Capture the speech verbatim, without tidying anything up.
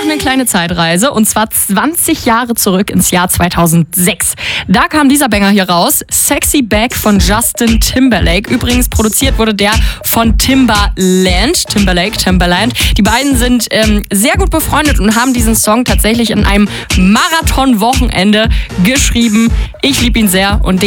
eine kleine Zeitreise und zwar zwanzig Jahre zurück ins Jahr zweitausendsechs. Da kam dieser Banger hier raus, Sexy Back von Justin Timberlake. Übrigens produziert wurde der von Timbaland, Timberlake, Timbaland. Die beiden sind ähm, sehr gut befreundet und haben diesen Song tatsächlich in einem Marathon-Wochenende geschrieben. Ich liebe ihn sehr und den